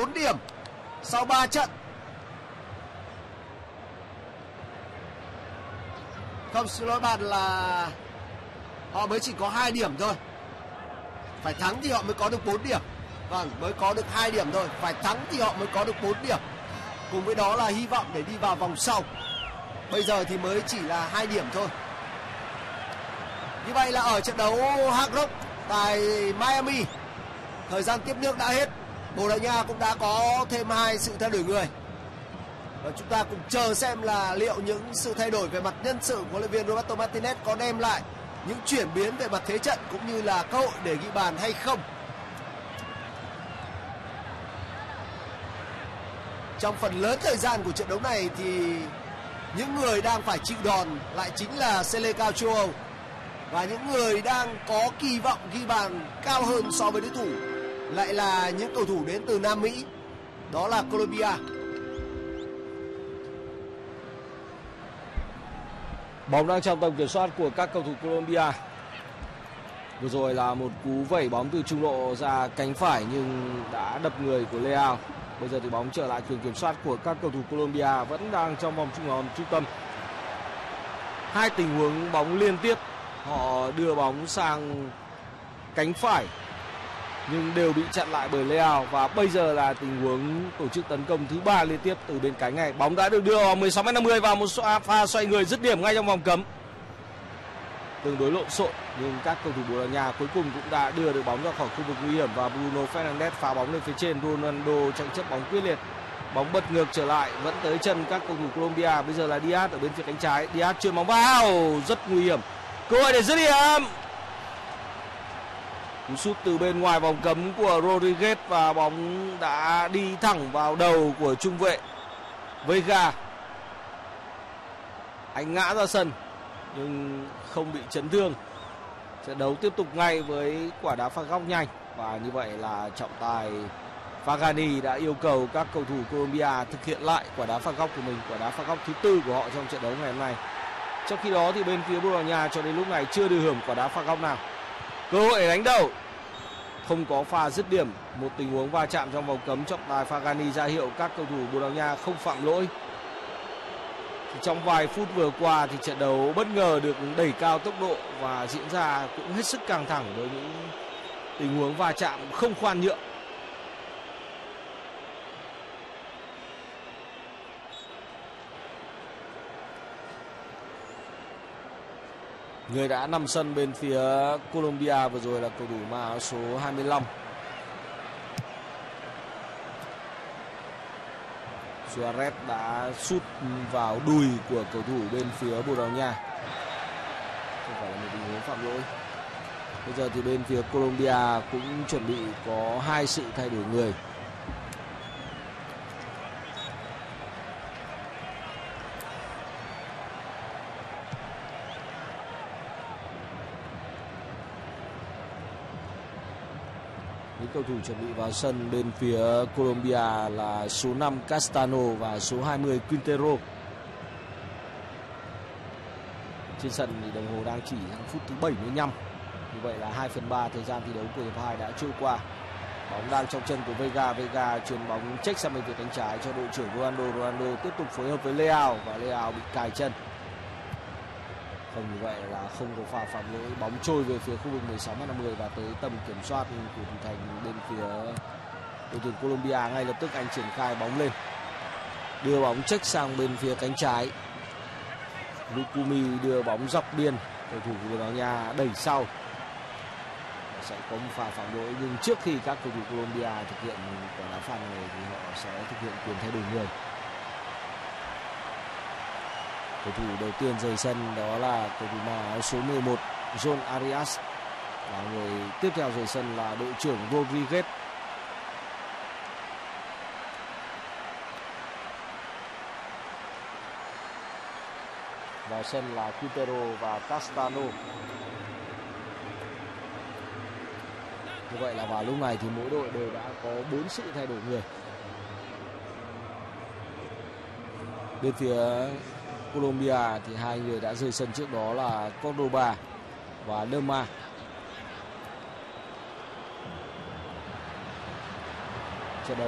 4 điểm sau 3 trận. Không, xin lỗi bạn, là họ mới chỉ có 2 điểm thôi. Phải thắng thì họ mới có được 4 điểm. Vâng, mới có được 2 điểm thôi. Phải thắng thì họ mới có được 4 điểm. Cùng với đó là hy vọng để đi vào vòng sau. Bây giờ thì mới chỉ là 2 điểm thôi. Như vậy là ở trận đấu Hard Rock tại Miami, thời gian tiếp nước đã hết. Bồ Đào Nha cũng đã có thêm 2 sự thay đổi người. Và chúng ta cùng chờ xem là liệu những sự thay đổi về mặt nhân sự của huấn luyện viên Roberto Martinez có đem lại những chuyển biến về mặt thế trận cũng như là cơ hội để ghi bàn hay không. Trong phần lớn thời gian của trận đấu này thì những người đang phải chịu đòn lại chính là Selecao châu Âu. Và những người đang có kỳ vọng ghi bàn cao hơn so với đối thủ lại là những cầu thủ đến từ Nam Mỹ, đó là Colombia. Bóng đang trong tầm kiểm soát của các cầu thủ Colombia. Vừa rồi là một cú vẩy bóng từ trung lộ ra cánh phải nhưng đã đập người của Leao. Bây giờ thì bóng trở lại quyền kiểm soát của các cầu thủ Colombia, vẫn đang trong vòng trung tâm. 2 tình huống bóng liên tiếp, họ đưa bóng sang cánh phải nhưng đều bị chặn lại bởi Leao. Và bây giờ là tình huống tổ chức tấn công thứ 3 liên tiếp từ bên cánh này. Bóng đã được đưa vào 16m50 và một pha xoay người dứt điểm ngay trong vòng cấm. Tương đối lộn xộn nhưng các cầu thủ Bồ Đào Nha cuối cùng cũng đã đưa được bóng ra khỏi khu vực nguy hiểm và Bruno Fernandes phá bóng lên phía trên. Ronaldo tranh chấp bóng quyết liệt, bóng bật ngược trở lại vẫn tới chân các cầu thủ Colombia. Bây giờ là Diaz ở bên phía cánh trái, Diaz chuyền bóng vào rất nguy hiểm, cơ hội để dứt điểm. Cú sút từ bên ngoài vòng cấm của Rodriguez và bóng đã đi thẳng vào đầu của trung vệ Vega. Anh ngã ra sân nhưng không bị chấn thương. Trận đấu tiếp tục ngay với quả đá phạt góc nhanh. Và như vậy là trọng tài Fagani đã yêu cầu các cầu thủ Colombia thực hiện lại quả đá phạt góc của mình, quả đá phạt góc thứ 4 của họ trong trận đấu ngày hôm nay. Trong khi đó thì bên phía Bồ Đào Nha cho đến lúc này chưa được hưởng quả đá phạt góc nào. Cơ hội để đánh đầu, không có pha dứt điểm. Một tình huống va chạm trong vòng cấm, trọng tài Fagani ra hiệu các cầu thủ Bồ Đào Nha không phạm lỗi. Trong vài phút vừa qua thì trận đấu bất ngờ được đẩy cao tốc độ và diễn ra cũng hết sức căng thẳng với những tình huống va chạm không khoan nhượng. Người đã nằm sân bên phía Colombia vừa rồi là cầu thủ mang áo số 25. Suarez đã sút vào đùi của cầu thủ bên phía Bồ Đào Nha. Không phải là một tình huống phạm lỗi. Bây giờ thì bên phía Colombia cũng chuẩn bị có 2 sự thay đổi người. Những cầu thủ chuẩn bị vào sân bên phía Colombia là số 5 Castano và số 20 Quintero. Trên sân thì đồng hồ đang chỉ sang phút thứ 75. Như vậy là 2/3 thời gian thi đấu của hiệp 2 đã trôi qua. Bóng đang trong chân của Vega. Vega chuyền bóng check sang bên phía cánh trái cho đội trưởng Ronaldo. Ronaldo tiếp tục phối hợp với Leao và Leao bị cài chân. Không, như vậy là không có pha phạm lỗi. Bóng trôi về phía khu vực 16m50 và tới tầm kiểm soát của thủ thành bên phía đội tuyển Colombia. Ngay lập tức anh triển khai bóng lên, đưa bóng check sang bên phía cánh trái. Lukumi đưa bóng dọc biên, cầu thủ của Bồ Đào Nha đẩy sau. Sẽ có một pha phạm lỗi nhưng trước khi các cầu thủ Colombia thực hiện quả đá phạt này thì họ sẽ thực hiện quyền thay đổi người. Cầu thủ đầu tiên rời sân đó là cầu thủ mang áo số 11 John Arias. Và người tiếp theo rời sân là đội trưởng Rodriguez. Vào sân là Quintero và Castano. Như vậy là vào lúc này thì mỗi đội đều đã có 4 sự thay đổi người. Bên phía Colombia thì 2 người đã rời sân trước đó là Cordoba và Lerma.